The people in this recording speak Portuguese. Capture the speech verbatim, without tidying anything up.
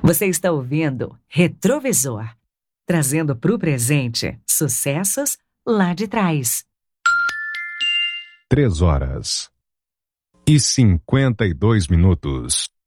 Você está ouvindo Retrovisor, trazendo para o presente sucessos lá de trás. Três horas e cinquenta e dois minutos.